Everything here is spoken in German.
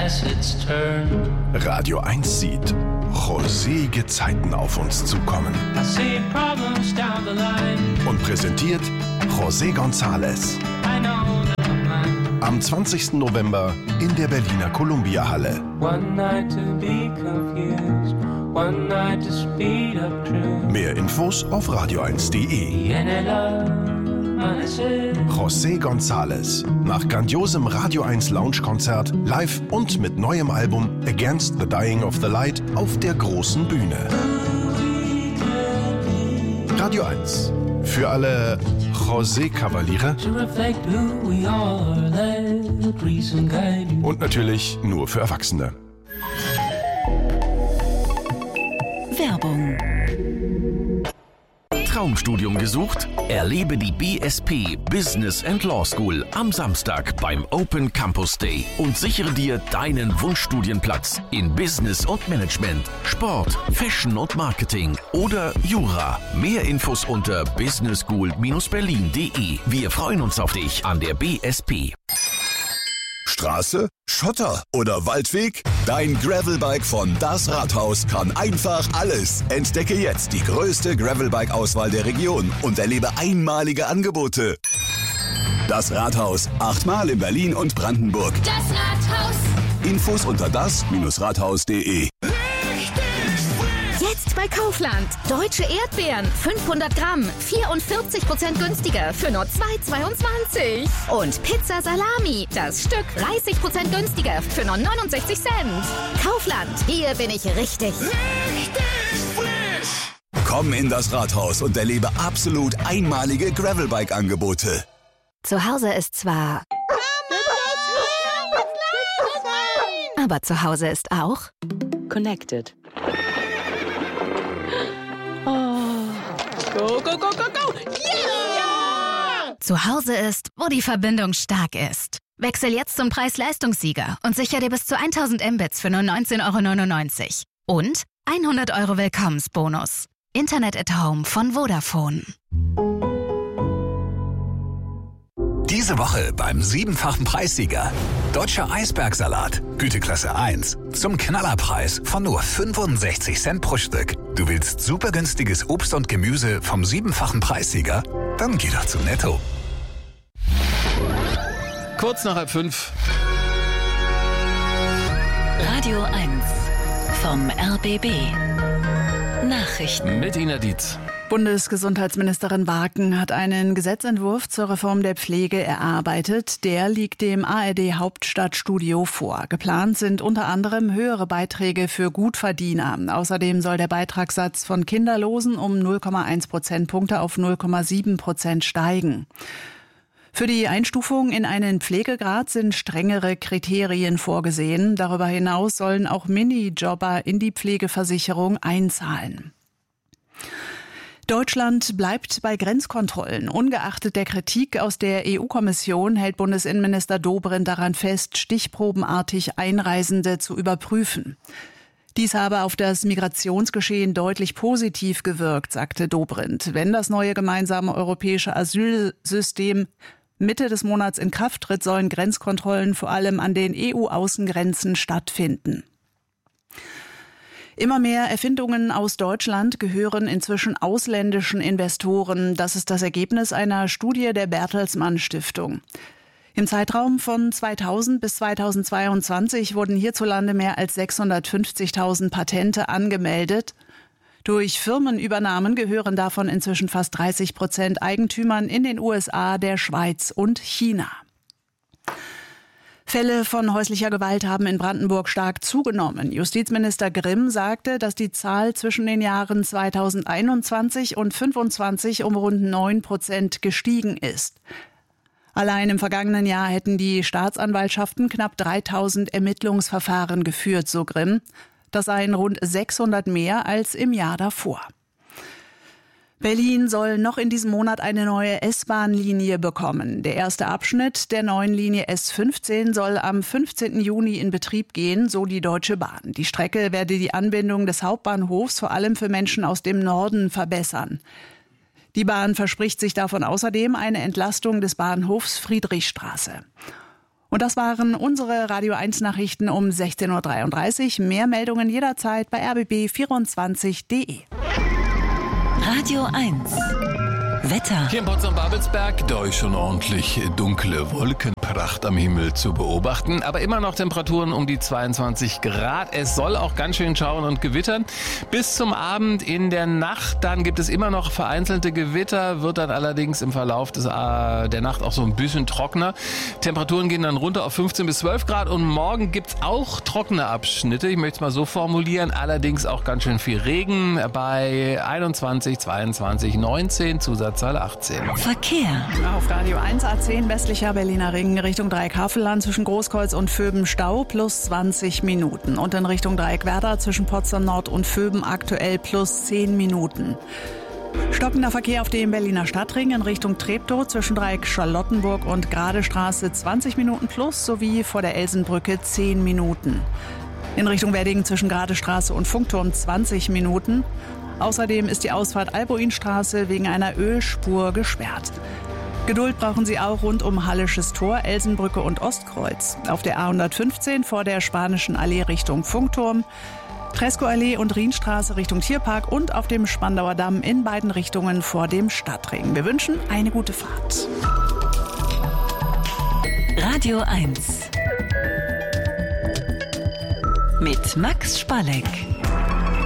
as it's turned. Radio 1 sieht rosige Zeiten auf uns zukommen. I see problems down the line. Und präsentiert José González. I know that I'm mine. Am 20. November in der Berliner Columbia-Halle. One night to be confused, one night to speed up truth. Mehr Infos auf radio1.de. José González. Nach grandiosem Radio 1 Lounge-Konzert, live und mit neuem Album Against the Dying of the Light auf der großen Bühne. Radio 1. Für alle José-Kavaliere. Und natürlich nur für Erwachsene. Werbung. Traumstudium gesucht? Erlebe die BSP Business and Law School am Samstag beim Open Campus Day und sichere dir deinen Wunschstudienplatz in Business und Management, Sport, Fashion und Marketing oder Jura. Mehr Infos unter businessschool-berlin.de. Wir freuen uns auf dich an der BSP. Straße, Schotter oder Waldweg? Dein Gravelbike von Das Rathaus kann einfach alles. Entdecke jetzt die größte Gravelbike-Auswahl der Region und erlebe einmalige Angebote. Das Rathaus, 8-mal in Berlin und Brandenburg. Das Rathaus. Infos unter das-rathaus.de. Jetzt bei Kaufland. Deutsche Erdbeeren, 500 Gramm, 44% günstiger für nur 2,22. Und Pizza Salami, das Stück 30% günstiger für nur 69 Cent. Kaufland, hier bin ich richtig. Komm in das Rathaus und erlebe absolut einmalige Gravelbike-Angebote. Zu Hause ist zwar... Aber zu Hause ist auch... Connected. Go, go, go, go, go! Yeah! Zu Hause ist, wo die Verbindung stark ist. Wechsel jetzt zum Preis-Leistungssieger und sicher dir bis zu 1000 Mbits für nur 19,99 €. Und 100 € Willkommensbonus. Internet at Home von Vodafone. Diese Woche beim 7-fachen Preissieger. Deutscher Eisbergsalat, Güteklasse 1, zum Knallerpreis von nur 65 Cent pro Stück. Du willst super günstiges Obst und Gemüse vom 7-fachen Preissieger? Dann geh doch zu Netto. Kurz nach 5:30. Radio 1 vom RBB. Nachrichten. Mit Ina Dietz. Bundesgesundheitsministerin Waken hat einen Gesetzentwurf zur Reform der Pflege erarbeitet. Der liegt dem ARD Hauptstadtstudio vor. Geplant sind unter anderem höhere Beiträge für Gutverdiener. Außerdem soll der Beitragssatz von Kinderlosen um 0,1 Prozentpunkte auf 0,7% steigen. Für die Einstufung in einen Pflegegrad sind strengere Kriterien vorgesehen. Darüber hinaus sollen auch Minijobber in die Pflegeversicherung einzahlen. Deutschland bleibt bei Grenzkontrollen. Ungeachtet der Kritik aus der EU-Kommission hält Bundesinnenminister Dobrindt daran fest, stichprobenartig Einreisende zu überprüfen. Dies habe auf das Migrationsgeschehen deutlich positiv gewirkt, sagte Dobrindt. Wenn das neue gemeinsame europäische Asylsystem Mitte des Monats in Kraft tritt, sollen Grenzkontrollen vor allem an den EU-Außengrenzen stattfinden. Immer mehr Erfindungen aus Deutschland gehören inzwischen ausländischen Investoren. Das ist das Ergebnis einer Studie der Bertelsmann Stiftung. Im Zeitraum von 2000 bis 2022 wurden hierzulande mehr als 650.000 Patente angemeldet. Durch Firmenübernahmen gehören davon inzwischen fast 30% Eigentümern in den USA, der Schweiz und China. Fälle von häuslicher Gewalt haben in Brandenburg stark zugenommen. Justizminister Grimm sagte, dass die Zahl zwischen den Jahren 2021 und 2025 um rund 9% gestiegen ist. Allein im vergangenen Jahr hätten die Staatsanwaltschaften knapp 3000 Ermittlungsverfahren geführt, so Grimm. Das seien rund 600 mehr als im Jahr davor. Berlin soll noch in diesem Monat eine neue S-Bahn-Linie bekommen. Der erste Abschnitt der neuen Linie S15 soll am 15. Juni in Betrieb gehen, so die Deutsche Bahn. Die Strecke werde die Anbindung des Hauptbahnhofs vor allem für Menschen aus dem Norden verbessern. Die Bahn verspricht sich davon außerdem eine Entlastung des Bahnhofs Friedrichstraße. Und das waren unsere Radio 1 Nachrichten um 16.33 Uhr. Mehr Meldungen jederzeit bei rbb24.de. Radio 1. Wetter. Hier in Potsdam-Babelsberg, da ist schon ordentlich dunkle Wolkenpracht am Himmel zu beobachten. Aber immer noch Temperaturen um die 22 Grad. Es soll auch ganz schön schauen und gewittern. Bis zum Abend in der Nacht, dann gibt es immer noch vereinzelte Gewitter, wird dann allerdings im Verlauf der Nacht auch so ein bisschen trockener. Temperaturen gehen dann runter auf 15 bis 12 Grad und morgen gibt's auch trockene Abschnitte. Ich möchte es mal so formulieren. Allerdings auch ganz schön viel Regen bei 21, 22, 19, Zusatzzahl 18. Verkehr. Auf Radio 1 A10 westlicher Berliner Ring Richtung Dreieck Havelland zwischen Großkreuz und Vöben Stau plus 20 Minuten. Und in Richtung Dreieck Werder zwischen Potsdam Nord und Vöben aktuell plus 10 Minuten. Stockender Verkehr auf dem Berliner Stadtring in Richtung Treptow zwischen Dreieck Charlottenburg und Gradestraße 20 Minuten plus sowie vor der Elsenbrücke 10 Minuten. In Richtung Wedding zwischen Gradestraße und Funkturm 20 Minuten. Außerdem ist die Ausfahrt Alboinstraße wegen einer Ölspur gesperrt. Geduld brauchen Sie auch rund um Hallisches Tor, Elsenbrücke und Ostkreuz. Auf der A115 vor der Spanischen Allee Richtung Funkturm, Tresco-Allee und Rienstraße Richtung Tierpark und auf dem Spandauer Damm in beiden Richtungen vor dem Stadtring. Wir wünschen eine gute Fahrt. Radio 1. Mit Max Spalleck.